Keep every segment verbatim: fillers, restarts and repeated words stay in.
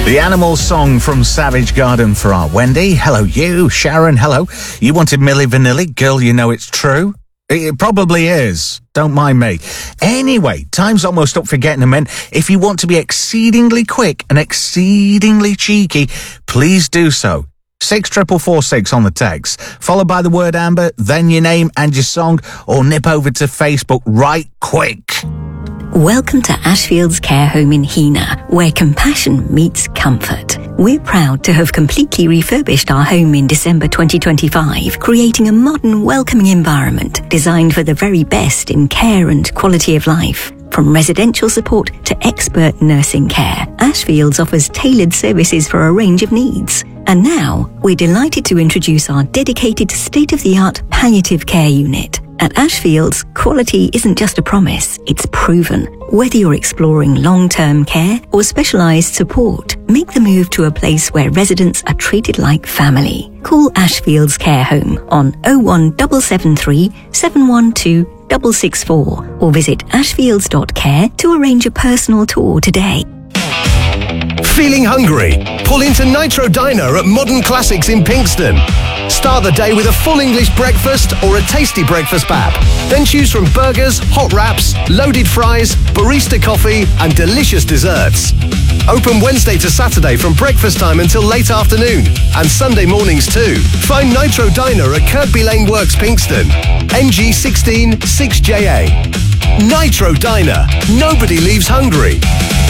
The Animal song from Savage Garden for our Wendy. Hello you. Sharon, hello. You wanted Milli Vanilli? Girl, you know it's true. It probably is. Don't mind me. Anyway, time's almost up for getting them in. If you want to be exceedingly quick and exceedingly cheeky, please do so. Six triple four six on the text, followed by the word Amber, then your name and your song, or nip over to Facebook right quick. Welcome to Ashfields Care Home in Heanor, where compassion meets comfort. We're proud to have completely refurbished our home in December twenty twenty-five, creating a modern, welcoming environment designed for the very best in care and quality of life. From residential support to expert nursing care, Ashfields offers tailored services for a range of needs. And now, we're delighted to introduce our dedicated state-of-the-art palliative care unit. At Ashfields, quality isn't just a promise, it's proven. Whether you're exploring long-term care or specialised support, make the move to a place where residents are treated like family. Call Ashfields Care Home on oh one seven seven three, seven one two, six six four or visit ashfields dot care to arrange a personal tour today. Feeling hungry? Pull into Nitro Diner at Modern Classics in Pinxton. Start the day with a full English breakfast or a tasty breakfast pap. Then choose from burgers, hot wraps, loaded fries, barista coffee and delicious desserts. Open Wednesday to Saturday from breakfast time until late afternoon and Sunday mornings too. Find Nitro Diner at Kirkby Lane Works, Pinxton. N G sixteen six J A. Nitro Diner. Nobody leaves hungry.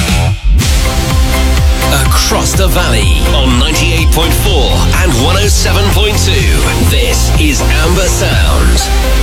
Across the valley on ninety-eight point four and one oh seven point two. This is Amber Sound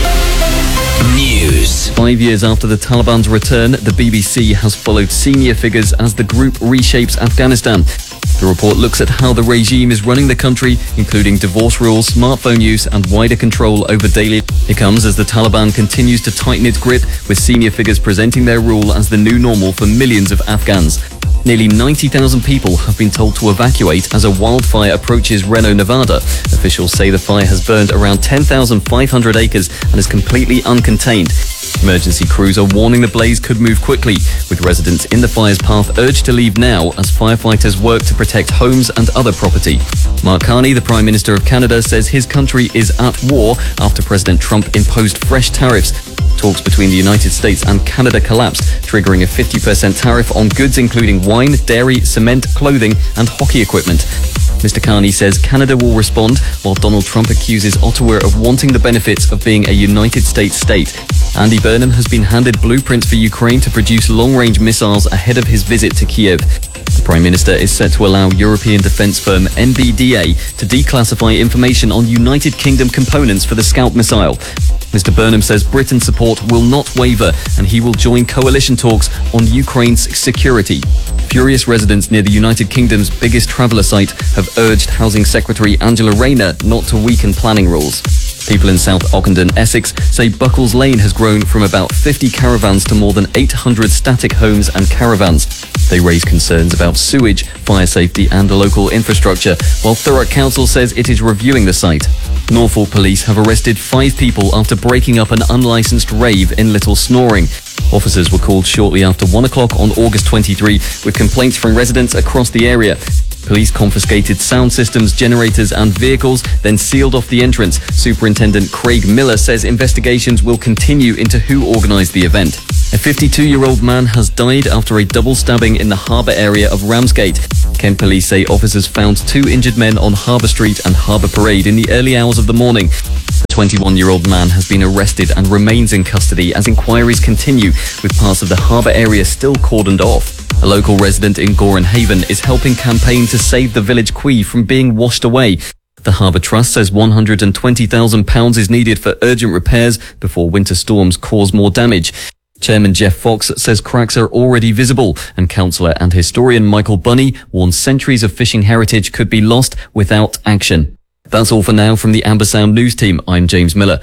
News. Five years after the Taliban's return, the B B C has followed senior figures as the group reshapes Afghanistan. The report looks at how the regime is running the country, including divorce rules, smartphone use and wider control over daily. It comes as the Taliban continues to tighten its grip, with senior figures presenting their rule as the new normal for millions of Afghans. Nearly ninety thousand people have been told to evacuate as a wildfire approaches Reno, Nevada. Officials say the fire has burned around ten thousand five hundred acres and is completely uncontained. Emergency crews are warning the blaze could move quickly, with residents in the fire's path urged to leave now as firefighters work to protect homes and other property. Mark Carney, the Prime Minister of Canada, says his country is at war after President Trump imposed fresh tariffs. Talks between the United States and Canada collapsed, triggering a fifty percent tariff on goods including wine, dairy, cement, clothing and hockey equipment. Mister Carney says Canada will respond, while Donald Trump accuses Ottawa of wanting the benefits of being a United States state. Andy Burnham has been handed blueprints for Ukraine to produce long-range missiles ahead of his visit to Kiev. The Prime Minister is set to allow European defence firm M B D A to declassify information on United Kingdom components for the Scalp missile. Mister Burnham says Britain's support will not waver and he will join coalition talks on Ukraine's security. Furious residents near the United Kingdom's biggest traveller site have urged Housing Secretary Angela Rayner not to weaken planning rules. People in South Ockendon, Essex, say Buckles Lane has grown from about fifty caravans to more than eight hundred static homes and caravans. They raise concerns about sewage, fire safety and the local infrastructure, while Thurrock Council says it is reviewing the site. Norfolk police have arrested five people after breaking up an unlicensed rave in Little Snoring. Officers were called shortly after one o'clock on August twenty-third with complaints from residents across the area. Police confiscated sound systems, generators and vehicles, then sealed off the entrance. Superintendent Craig Miller says investigations will continue into who organised the event. A fifty-two-year-old man has died after a double stabbing in the Harbour area of Ramsgate. Kent police say officers found two injured men on Harbour Street and Harbour Parade in the early hours of the morning. The twenty-one-year-old man has been arrested and remains in custody as inquiries continue, with parts of the Harbour area still cordoned off. A local resident in Goren Haven is helping campaign to save the village quay from being washed away. The Harbour Trust says one hundred twenty thousand pounds is needed for urgent repairs before winter storms cause more damage. Chairman Jeff Fox says cracks are already visible, and councillor and historian Michael Bunny warns centuries of fishing heritage could be lost without action. That's all for now from the Amber Sound News team. I'm James Miller.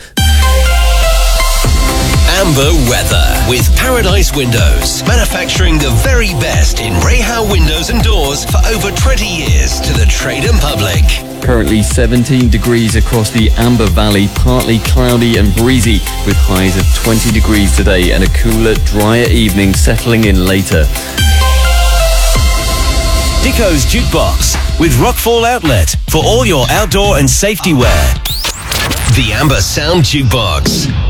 Amber weather with Paradise Windows, manufacturing the very best in Rayhow windows and doors for over twenty years to the trade and public. Currently seventeen degrees across the Amber Valley, partly cloudy and breezy, with highs of twenty degrees today and a cooler, drier evening settling in later. Dico's Jukebox with Rockfall Outlet for all your outdoor and safety wear. The Amber Sound Jukebox.